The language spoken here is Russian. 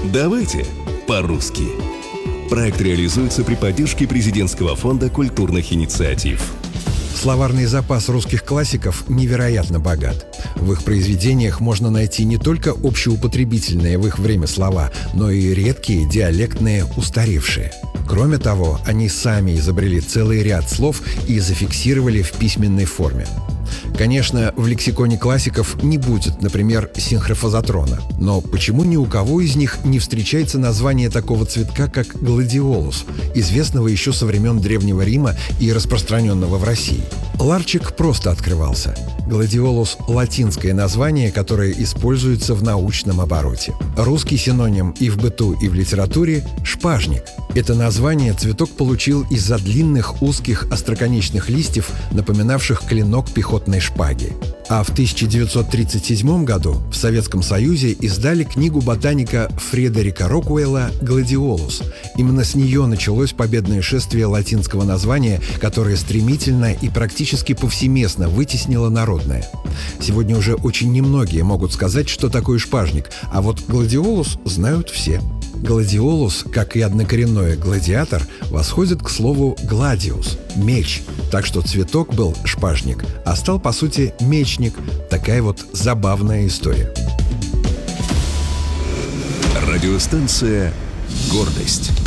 Давайте по-русски. Проект реализуется при поддержке Президентского фонда культурных инициатив. Словарный запас русских классиков невероятно богат. В их произведениях можно найти не только общеупотребительные в их время слова, но и редкие диалектные устаревшие. Кроме того, они сами изобрели целый ряд слов и зафиксировали в письменной форме. Конечно, в лексиконе классиков не будет, например, синхрофазотрона. Но почему ни у кого из них не встречается название такого цветка, как гладиолус, известного еще со времен Древнего Рима и распространенного в России? Ларчик просто открывался. Гладиолус – латинское название, которое используется в научном обороте. Русский синоним и в быту, и в литературе – шпажник. Это название цветок получил из-за длинных узких остроконечных листьев, напоминавших клинок пехотной шпаги. А в 1937 году в Советском Союзе издали книгу ботаника Фредерика Рокуэлла «Гладиолус». Именно с нее началось победное шествие латинского названия, которое стремительно и практически повсеместно вытеснило народное. Сегодня уже очень немногие могут сказать, что такое шпажник, а вот гладиолус знают все. Гладиолус, как и однокоренное гладиатор, восходит к слову «гладиус» – меч. Так что цветок был шпажник, а стал, по сути, мечник. Такая вот забавная история. Радиостанция «Гордость».